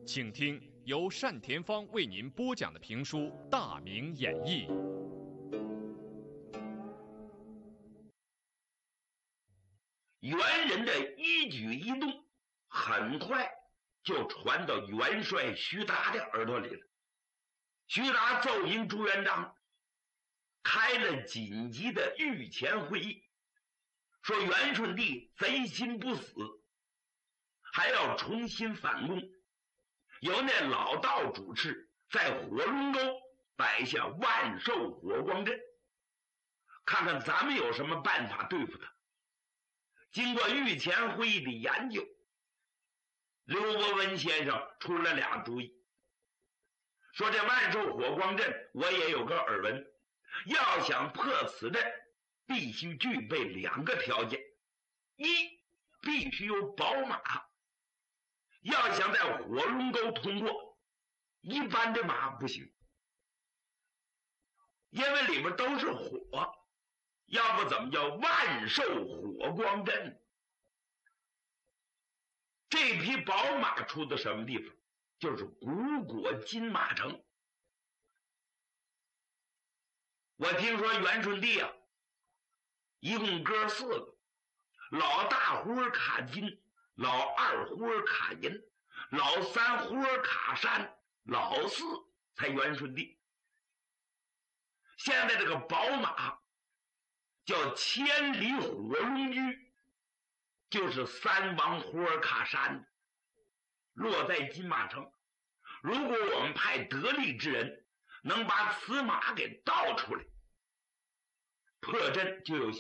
请听由单田芳为您播讲的评书《大明演义》。 元人的一举一动很快就传到元帅徐达的耳朵里了。徐达奏明朱元璋，开了紧急的御前会议，说元顺帝贼心不死，还要重新反攻，由那老道主持，在火龙沟摆下万寿火光阵，看看咱们有什么办法对付他。经过御前会议的研究，刘伯温先生出了俩主意，说这万寿火光阵我也有个耳闻，要想破此阵，必须具备两个条件：一，必须有宝马，要想在火龙沟通过，一般的马不行，因为里面都是火，要不怎么叫万寿火光阵？这匹宝马出的什么地方？就是古果金马城。我听说元顺帝啊，一共哥4个，老大呼卡金，老二呼卡银，老三呼卡山，老4才元顺帝。现在这个宝马叫千里火龙驹，就是3王呼尔卡山，落在金马城。如果我们派得力之人能把此马给盗出来，破阵就有